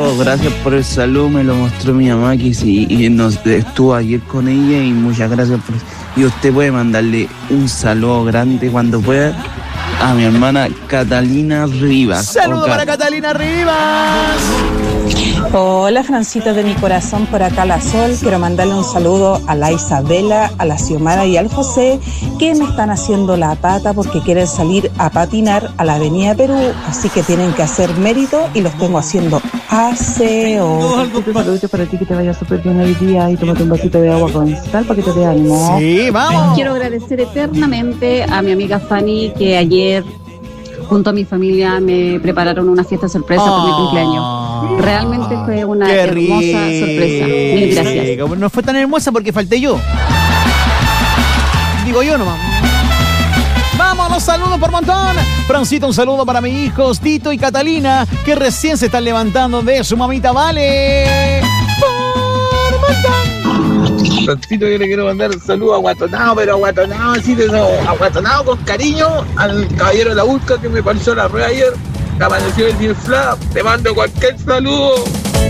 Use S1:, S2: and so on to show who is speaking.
S1: todo, gracias por el saludo, me lo mostró mi mamá que sí, y nos estuvo ayer con ella y muchas gracias por eso. Y usted puede mandarle un saludo grande cuando pueda a mi hermana Catalina Rivas.
S2: ¡Saludo para Catalina Rivas!
S3: Hola, Francita de mi corazón, por acá la Sol. Quiero mandarle un saludo a la Isabela, a la Xiomara y al José, que me están haciendo la pata porque quieren salir a patinar a la Avenida Perú, así que tienen que hacer mérito y los tengo haciendo aseo. Saludos para ti, que te vaya súper bien hoy día y tómate un vasito de agua con sal para que te dé ánimo.
S2: Sí, vamos.
S4: Quiero agradecer eternamente a mi amiga Fanny, que ayer junto a mi familia me prepararon una fiesta sorpresa por mi cumpleaños. Realmente fue una hermosa sorpresa. Mil gracias.
S2: No fue tan hermosa porque falté yo. Digo yo nomás. Vamos, los saludos por montón. Francito, un saludo para mis hijos Tito y Catalina, que recién se están levantando de su mamita Vale. Por montón.
S5: Francito, yo le quiero mandar un saludo aguatonado, pero aguatonado, así de eso, aguatonado con cariño al caballero de la Urca que me pasó la rueda ayer. Amaneció el Fla, te mando cualquier saludo.